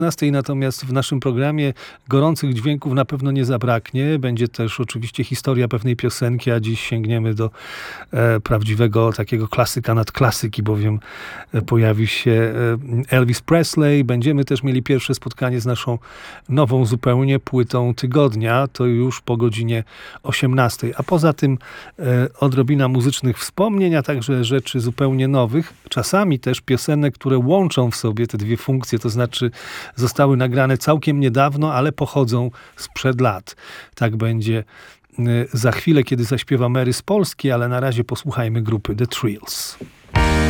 Natomiast w naszym programie gorących dźwięków na pewno nie zabraknie. Będzie też oczywiście historia pewnej piosenki, a dziś sięgniemy do prawdziwego takiego klasyka nad klasyki, bowiem pojawi się Elvis Presley. Będziemy też mieli pierwsze spotkanie z naszą nową zupełnie płytą tygodnia. To już po godzinie 18. A poza tym odrobina muzycznych wspomnień, a także rzeczy zupełnie nowych. Czasami też piosenek, które łączą w sobie te dwie funkcje, to znaczy zostały nagrane całkiem niedawno, ale pochodzą sprzed lat. Tak będzie za chwilę, kiedy zaśpiewa Mary z Polski, ale na razie posłuchajmy grupy The Thrills.